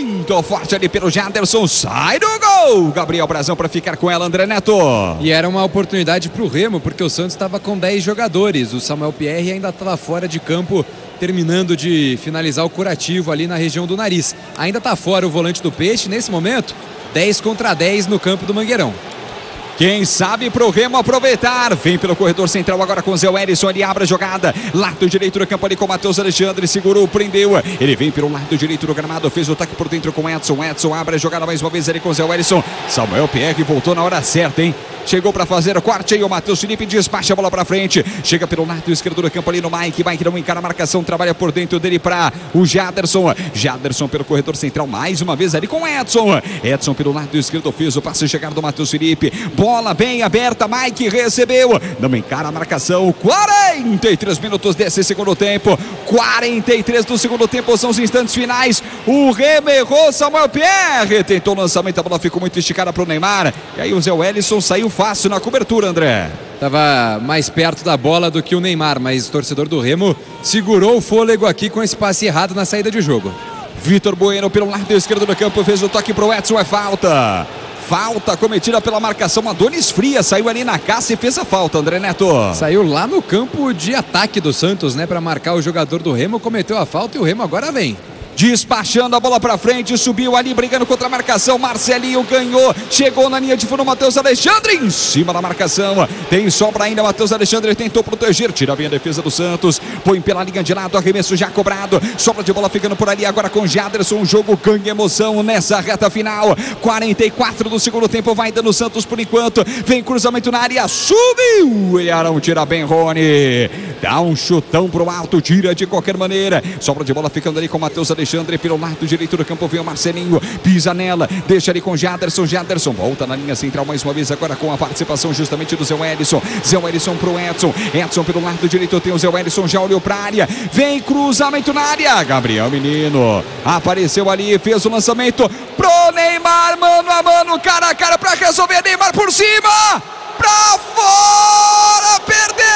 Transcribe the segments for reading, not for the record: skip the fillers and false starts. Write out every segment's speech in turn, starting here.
Pintou forte ali pelo Jaderson, sai do gol. Gabriel Brazão para ficar com ela, André Neto. E era uma oportunidade para o Remo, porque o Santos estava com 10 jogadores. O Samuel Pierre ainda estava fora de campo, terminando de finalizar o curativo ali na região do nariz. Ainda está fora o volante do Peixe, nesse momento, 10 contra 10 no campo do Mangueirão. Quem sabe pro Remo aproveitar. Vem pelo corredor central agora com o Zé Wellison. Ele abre a jogada. Lado direito do campo ali com o Matheus Alexandre. Segurou, prendeu. Ele vem pelo lado direito do gramado. Fez o ataque por dentro com o Edson. Edson abre a jogada mais uma vez ali com o Zé Wellison. Samuel Pierre voltou na hora certa, hein? Chegou para fazer o corte aí. O Matheus Felipe despacha a bola para frente. Chega pelo lado esquerdo do campo ali no Mike. Mike não encara a marcação. Trabalha por dentro dele para o Jaderson. Jaderson pelo corredor central. Mais uma vez ali com o Edson. Edson pelo lado esquerdo fez o passe chegar do Matheus Felipe. Bola bem aberta. Mike recebeu. Não encara a marcação. 43 minutos desse segundo tempo. 43 do segundo tempo. São os instantes finais. O Remo errou. Samuel Pierre tentou o lançamento. A bola ficou muito esticada para o Neymar. E aí o Zé Wellison saiu fácil na cobertura, André. Estava mais perto da bola do que o Neymar, mas o torcedor do Remo segurou o fôlego aqui com esse passe errado na saída de jogo. Vitor Bueno pelo lado esquerdo do campo fez o toque pro Edson, é falta. Falta cometida pela marcação. Adonis Frias saiu ali na caça e fez a falta, André Neto. Saiu lá no campo de ataque do Santos, né, para marcar o jogador do Remo, cometeu a falta e o Remo agora vem. Despachando a bola pra frente, subiu ali, brigando contra a marcação. Marcelinho ganhou, chegou na linha de fundo. Matheus Alexandre em cima da marcação. Tem sobra ainda. Matheus Alexandre tentou proteger, tira bem a defesa do Santos. Põe pela linha de lado, arremesso já cobrado. Sobra de bola ficando por ali agora com Jaderson. O jogo ganha emoção nessa reta final. 44 do segundo tempo, vai dando o Santos por enquanto. Vem cruzamento na área, subiu. E Arão tira bem, Rony. Dá um chutão pro alto, tira de qualquer maneira. Sobra de bola ficando ali com Matheus Alexandre pelo lado direito do campo, vem o Marcelinho, pisa nela, deixa ali com Jaderson. Jaderson volta na linha central mais uma vez agora com a participação justamente do Zé Wellison. Zé Wellison pro Edson. Edson pelo lado direito, tem o Zé Wellison, já olhou pra área, vem cruzamento na área. Gabriel Menino apareceu ali, fez o lançamento pro Neymar, mano a mano, cara a cara pra resolver. Neymar por cima, pra fora, perdeu!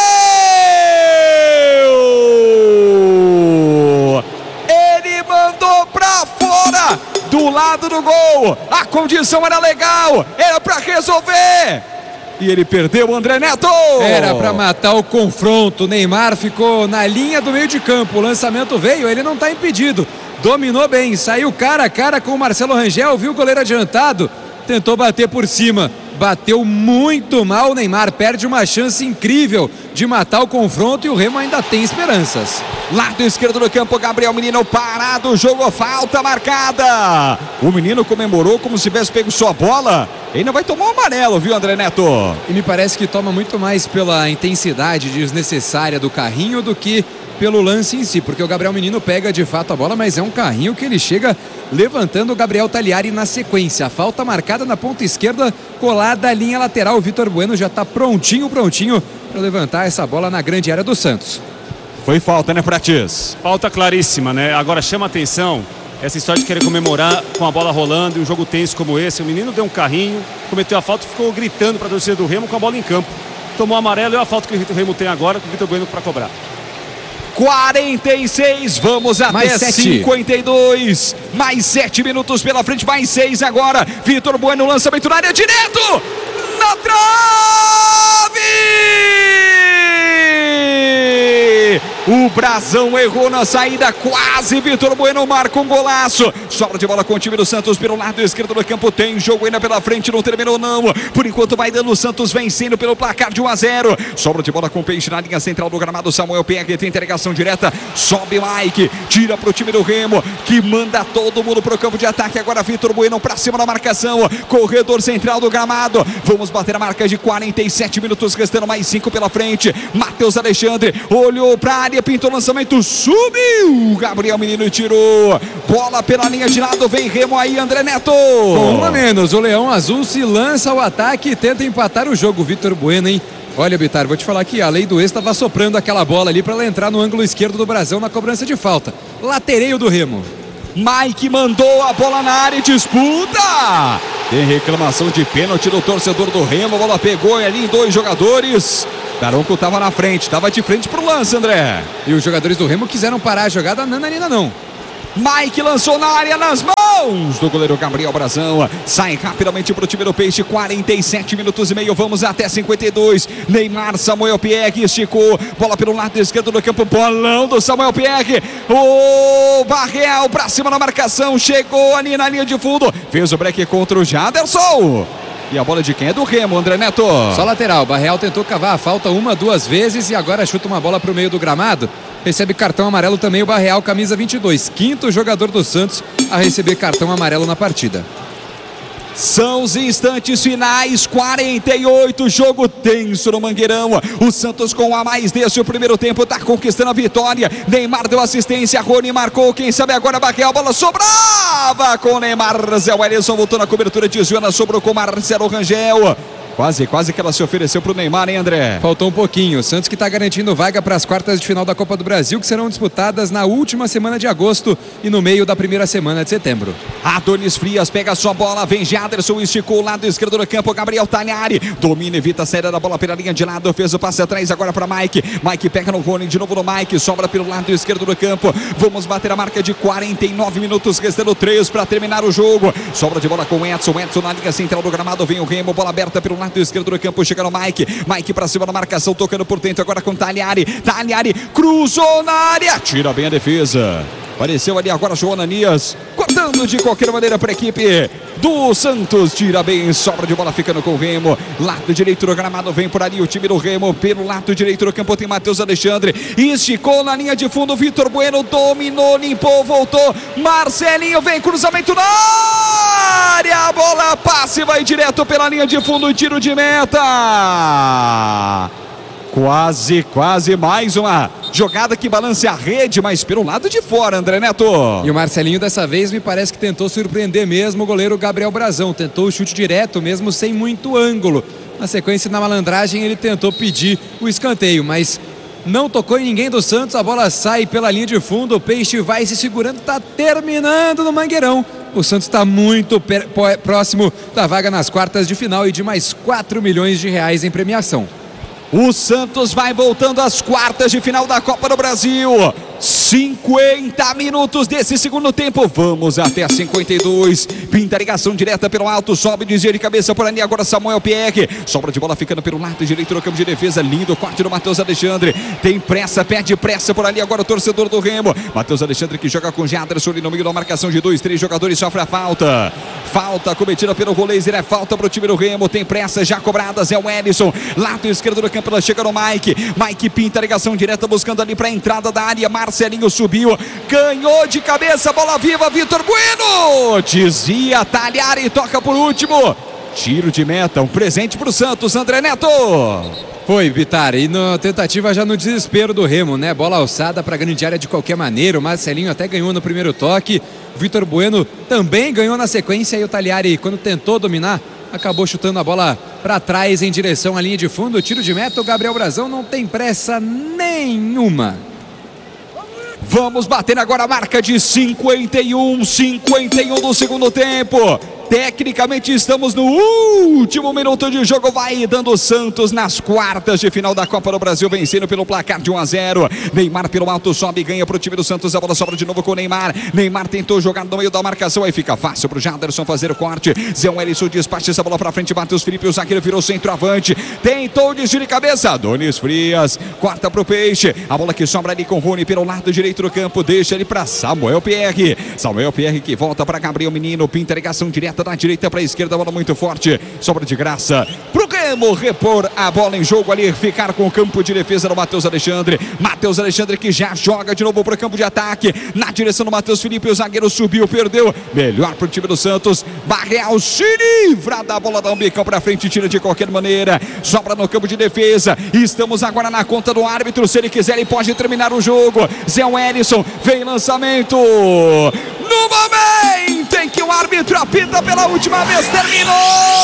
Mandou pra fora, do lado do gol. A condição era legal, era pra resolver. E ele perdeu, André Neto. Era pra matar o confronto. Neymar ficou na linha do meio de campo. O lançamento veio, ele não tá impedido. Dominou bem, saiu cara a cara com o Marcelo Rangel. Viu o goleiro adiantado, tentou bater por cima. Bateu muito mal o Neymar, perde uma chance incrível de matar o confronto e o Remo ainda tem esperanças. Lado esquerdo do campo, Gabriel Menino parado, jogou falta marcada. O menino comemorou como se tivesse pego sua bola. Ele não vai tomar um amarelo, viu, André Neto? E me parece que toma muito mais pela intensidade desnecessária do carrinho do que pelo lance em si, porque o Gabriel Menino pega de fato a bola, mas é um carrinho que ele chega levantando o Gabriel Tagliari na sequência. A falta marcada na ponta esquerda, colada à linha lateral. O Vitor Bueno já está prontinho para levantar essa bola na grande área do Santos. Foi falta, né, Prates? Falta claríssima, né? Agora chama atenção essa história de querer comemorar com a bola rolando e um jogo tenso como esse. O menino deu um carrinho, cometeu a falta e ficou gritando para a torcida do Remo com a bola em campo. Tomou amarelo e a falta que o Remo tem agora com o Vitor Bueno para cobrar. 46, vamos até mais 52, mais 7 minutos pela frente, mais 6 agora. Vitor Bueno, lançamento na área, direto na trave. O Brazão errou na saída, quase. Vitor Bueno marca um golaço. Sobra de bola com o time do Santos pelo lado esquerdo do campo. Tem jogo ainda pela frente, não terminou não. Por enquanto vai dando o Santos vencendo pelo placar de 1-0. Sobra de bola com o Peixe na linha central do gramado. Samuel Pierre tem interligação direta. Sobe Mike, tira pro time do Remo, que manda todo mundo pro campo de ataque. Agora Vitor Bueno pra cima da marcação. Corredor central do gramado. Vamos bater a marca de 47 minutos, restando mais 5 pela frente. Matheus Alexandre olhou pra área, pintou o lançamento, subiu. Gabriel Menino tirou. Bola pela linha de lado, vem Remo aí, André Neto. Com um a menos, o Leão Azul se lança ao ataque e tenta empatar o jogo. Vitor Bueno, hein? Olha, Bitar, vou te falar que a lei do ex estava soprando aquela bola ali para ela entrar no ângulo esquerdo do Brazão na cobrança de falta. Latereio do Remo. Mike mandou a bola na área e disputa. Tem reclamação de pênalti do torcedor do Remo. A bola pegou ali em 2 jogadores. Daronco estava na frente, estava de frente pro lance, André. E os jogadores do Remo quiseram parar a jogada, nananina não. Mike lançou na área, nas mãos do goleiro Gabriel Brazão. Sai rapidamente para o time do Peixe. 47 minutos e meio. Vamos até 52. Neymar, Samuel Pierre esticou. Bola pelo lado esquerdo do campo. Bolão do Samuel Pierre. O Barreal para cima na marcação. Chegou ali na linha de fundo. Fez o break contra o Jaderson. E a bola de quem? É do Remo, André Neto. Só lateral. O Barreal tentou cavar a falta 1, 2 vezes e agora chuta uma bola para o meio do gramado. Recebe cartão amarelo também o Barreal, camisa 22. Quinto jogador do Santos a receber cartão amarelo na partida. São os instantes finais, 48, jogo tenso no Mangueirão. O Santos com a mais desse o primeiro tempo está conquistando a vitória. Neymar deu assistência, Rony marcou, quem sabe agora Barreal, bola sobrava com o Neymar. Zé Wellison voltou na cobertura de Joana, sobrou com Marcelo Rangel. Quase que ela se ofereceu para o Neymar, hein, André? Faltou um pouquinho. O Santos que está garantindo vaga para as quartas de final da Copa do Brasil, que serão disputadas na última semana de agosto e no meio da primeira semana de setembro. Adonis Frias pega a sua bola, vem Jaderson, esticou o lado esquerdo do campo, Gabriel Talhari, domina, evita a saída da bola pela linha de lado, fez o passe atrás agora para Mike. Mike pega no Rony, de novo no Mike, sobra pelo lado esquerdo do campo. Vamos bater a marca de 49 minutos, restando 3 para terminar o jogo. Sobra de bola com o Edson na linha central do gramado, vem o Remo, bola aberta pelo lado esquerdo do campo, chega no Mike para cima da marcação, tocando por dentro agora com Talhari, cruzou na área, tira bem a defesa. Apareceu ali agora João Ananias, cortando de qualquer maneira para a equipe do Santos. Tira bem, sobra de bola ficando com o Remo. Lado direito do gramado, vem por ali o time do Remo. Pelo lado direito do campo tem Matheus Alexandre. Esticou na linha de fundo, Vitor Bueno dominou, limpou, voltou. Marcelinho vem, cruzamento na área. A bola passa e vai direto pela linha de fundo, tiro de meta. Quase mais uma jogada que balança a rede, mas pelo lado de fora, André Neto. E o Marcelinho dessa vez me parece que tentou surpreender mesmo o goleiro Gabriel Brazão. Tentou o chute direto mesmo sem muito ângulo. Na sequência, na malandragem, ele tentou pedir o escanteio, mas não tocou em ninguém do Santos. A bola sai pela linha de fundo, o Peixe vai se segurando, está terminando no Mangueirão. O Santos está muito próximo da vaga nas quartas de final e de mais 4 milhões de reais em premiação. O Santos vai voltando às quartas de final da Copa do Brasil. 50 minutos desse segundo tempo. Vamos até 52. Pinta a ligação direta pelo alto. Sobe, desvia de cabeça por ali. Agora Samuel Pierre. Sobra de bola ficando pelo lado direito do campo de defesa. Lindo corte do Matheus Alexandre. Tem pressa, pede pressa por ali. Agora o torcedor do Remo. Matheus Alexandre que joga com Jaderson ali no meio da marcação de 2, 3 jogadores. Sofre a falta. Falta cometida pelo Rolês. É falta para o time do Remo. Tem pressa já cobrada. Zé Wellison. Lado esquerdo do campo. Ela chega no Mike. Mike pinta a ligação direta buscando ali para a entrada da área. Marcelinho subiu, ganhou de cabeça, bola viva, Vitor Bueno, desvia, Talhari, toca por último, tiro de meta, um presente para o Santos, André Neto. Foi, Bitar, e na tentativa já no desespero do Remo, né? Bola alçada para a grande área de qualquer maneira, o Marcelinho até ganhou no primeiro toque, o Vitor Bueno também ganhou na sequência e o Talhari, quando tentou dominar, acabou chutando a bola para trás em direção à linha de fundo, tiro de meta, o Gabriel Brazão não tem pressa nenhuma. Vamos bater agora a marca de 51 do segundo tempo. Tecnicamente estamos no último minuto de jogo, vai dando o Santos nas quartas de final da Copa do Brasil, vencendo pelo placar de 1-0. Neymar pelo alto sobe, ganha para o time do Santos, a bola sobra de novo com o Neymar. Neymar tentou jogar no meio da marcação, aí fica fácil para o Jaderson fazer o corte. Zé Wellison despacha essa bola para frente, Matheus Felipe, o zagueiro virou centroavante, tentou desvio de cabeça, Adonis Frias, corta para o Peixe, a bola que sobra ali com o Rony pelo lado direito do campo, deixa ele para Samuel Pierre. Samuel Pierre que volta para Gabriel Menino, pinta a ligação direta da direita para a esquerda, bola muito forte, sobra de graça pro Remo repor a bola em jogo ali, ficar com o campo de defesa do Matheus Alexandre. Matheus Alexandre que já joga de novo para o campo de ataque, na direção do Matheus Felipe, o zagueiro subiu, perdeu, melhor pro time do Santos. Barreal se livra da bola, dá um bicão para frente, tira de qualquer maneira, sobra no campo de defesa. Estamos agora na conta do árbitro, se ele quiser ele pode terminar o jogo. Zé Wellison, vem lançamento no momento em que o árbitro apita pela última vez, terminou!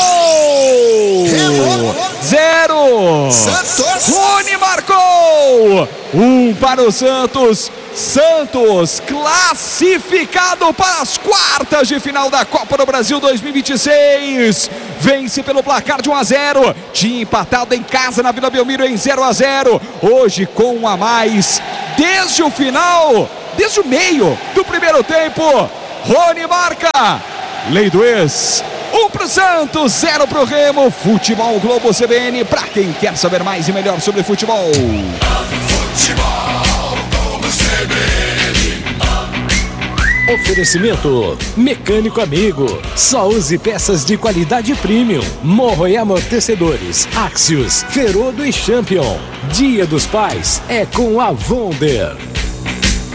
0! Rony marcou! 1 para o Santos. Santos classificado para as quartas de final da Copa do Brasil 2026. Vence pelo placar de 1-0. Tinha empatado em casa na Vila Belmiro em 0-0. Hoje com um a mais. Desde o final, desde o meio do primeiro tempo. Rony marca. Lei do ex. 1 pro Santos, 0 pro Remo. Futebol Globo CBN, pra quem quer saber mais e melhor sobre futebol. Futebol Globo CBN. Oferecimento Mecânico Amigo. Só use peças de qualidade premium. Morro e amortecedores, Axios, Ferodo e Champion. Dia dos Pais é com a Wonder.